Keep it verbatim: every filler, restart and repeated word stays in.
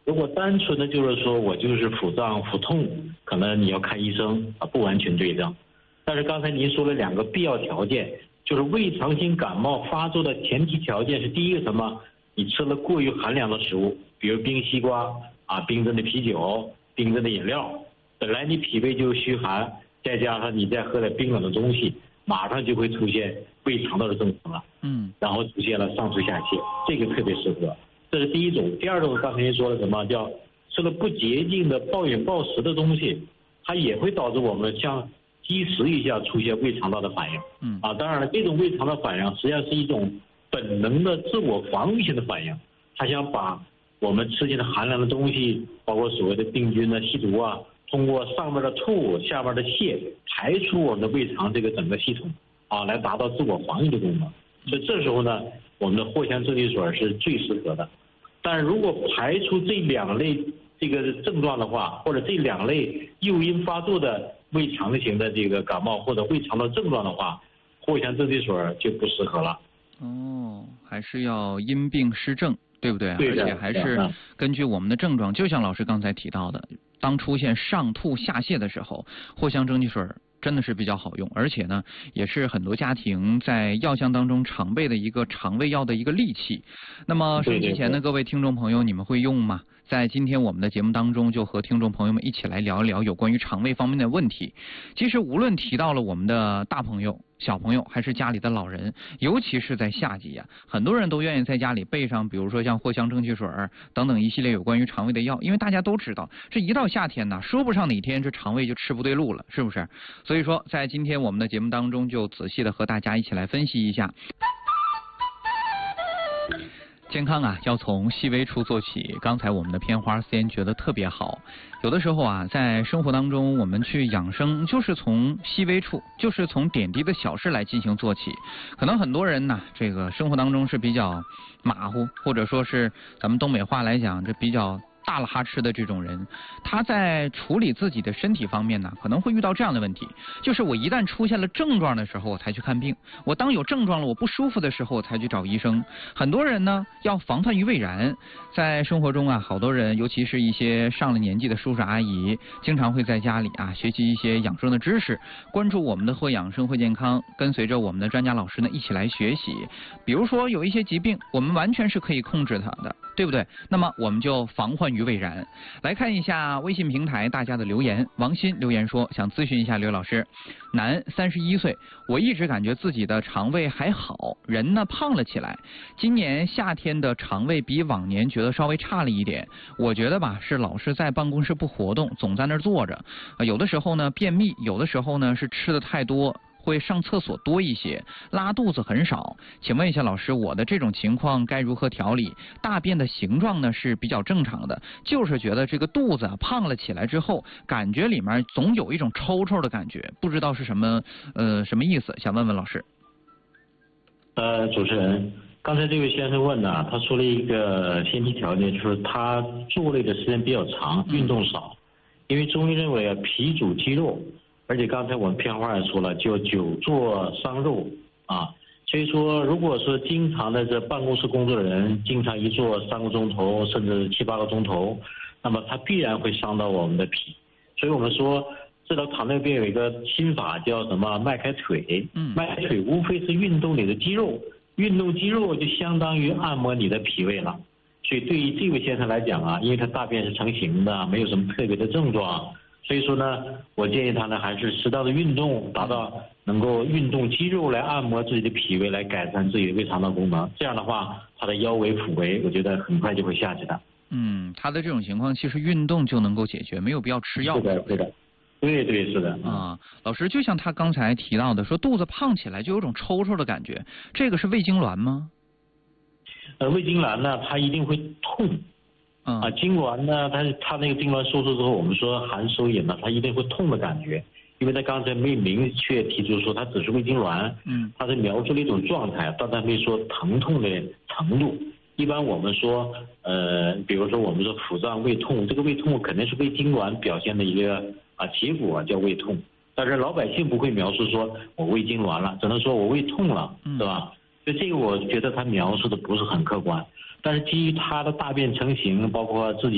如果单纯的就是说我就是腹胀腹痛，可能你要看医生啊，不完全对症。但是刚才您说了两个必要条件，就是胃肠性感冒发作的前提条件是第一个什么？你吃了过于寒凉的食物，比如冰西瓜啊、冰镇的啤酒、冰镇的饮料，本来你脾胃就虚寒，再加上你再喝点冰冷的东西，马上就会出现胃肠道的症状了。嗯，然后出现了上吐下泻，这个特别适合。这是第一种。第二种，刚才您说的什么叫吃了不洁净的暴饮暴食的东西，它也会导致我们像积食一下出现胃肠道的反应。嗯啊，当然了，这种胃肠道反应实际上是一种本能的自我防御性的反应，它想把我们吃进的寒凉的东西，包括所谓的病菌啊、细毒啊，通过上面的吐、下面的泻排出我们的胃肠这个整个系统啊，来达到自我防御的功能。所以这时候呢，我们的藿香正气水是最适合的。但是如果排除这两类这个症状的话，或者这两类诱因发作的胃肠型的这个感冒或者胃肠道症状的话，藿香正气水就不适合了。 哦，还是要因病施症，对不对？ 对的， 而且还是根据我们的症状，就像老师刚才提到的，当出现上吐下泻的时候，藿香正气水真的是比较好用，而且呢，也是很多家庭在药箱当中常备的一个肠胃药的一个利器。那么收音机前的各位听众朋友，你们会用吗？在今天我们的节目当中，就和听众朋友们一起来聊一聊有关于肠胃方面的问题。其实无论提到了我们的大朋友、小朋友，还是家里的老人，尤其是在夏季啊，很多人都愿意在家里备上，比如说像藿香正气水等等一系列有关于肠胃的药，因为大家都知道，这一到夏天呢，说不上哪天这肠胃就吃不对路了，是不是？所以说，在今天我们的节目当中，就仔细的和大家一起来分析一下。健康啊，要从细微处做起。刚才我们的片花思妍觉得特别好。有的时候啊，在生活当中，我们去养生，就是从细微处，就是从点滴的小事来进行做起。可能很多人呢，这个生活当中是比较马虎，或者说是咱们东北话来讲，这比较大了哈吃的这种人，他在处理自己的身体方面呢，可能会遇到这样的问题，就是我一旦出现了症状的时候，我才去看病；我当有症状了，我不舒服的时候，我才去找医生。很多人呢，要防范于未然。在生活中啊，好多人，尤其是一些上了年纪的叔叔阿姨，经常会在家里啊学习一些养生的知识，关注我们的会养生会健康，跟随着我们的专家老师呢一起来学习。比如说有一些疾病，我们完全是可以控制它的，对不对？那么我们就防患于未然。来看一下微信平台大家的留言。王鑫留言说，想咨询一下刘老师，男，三十一岁，我一直感觉自己的肠胃还好，人呢胖了起来。今年夏天的肠胃比往年觉得稍微差了一点，我觉得吧是老是在办公室不活动，总在那儿坐着，呃、有的时候呢便秘，有的时候呢是吃的太多，会上厕所多一些，拉肚子很少。请问一下老师，我的这种情况该如何调理？大便的形状呢是比较正常的，就是觉得这个肚子啊胖了起来之后，感觉里面总有一种抽抽的感觉，不知道是什么呃什么意思，想问问老师。 呃，主持人，刚才这位先生问呢，他说了一个先提条件，就是他坐累的时间比较长，运动少，因为中医认为啊，脾主肌肉。而且刚才我们片花也说了，就久坐伤肉啊，所以说如果说经常的这办公室工作的人，经常一坐三个钟头甚至七八个钟头，那么他必然会伤到我们的脾。所以我们说治疗糖尿病有一个心法叫什么迈开腿，嗯，迈开腿无非是运动你的肌肉，运动肌肉就相当于按摩你的脾胃了。所以对于这位先生来讲啊，因为他大便是成型的，没有什么特别的症状。所以说呢，我建议他呢还是适当的运动，达到能够运动肌肉来按摩自己的脾胃，来改善自己的胃肠道功能。这样的话，他的腰围、腹围，我觉得很快就会下去的。 嗯，他的这种情况其实运动就能够解决，没有必要吃药。 是的，是的，对对是的。 啊，老师，就像他刚才提到的，说肚子胖起来就有种抽抽的感觉，这个是胃痉挛吗？ 呃，胃痉挛呢，它一定会痛。啊，痉挛呢，它它那个痉挛收缩之后，我们说寒收引呢，它一定会痛的感觉，因为他刚才没明确提出说它只是胃痉挛，嗯，它是描述了一种状态，但它没说疼痛的程度。一般我们说，呃，比如说我们说腹胀、胃痛，这个胃痛肯定是胃痉挛表现的一个啊结果叫胃痛，但是老百姓不会描述说我胃痉挛了，只能说我胃痛了，是吧？所以这个我觉得他描述的不是很客观。但是基于他的大便成型，包括自己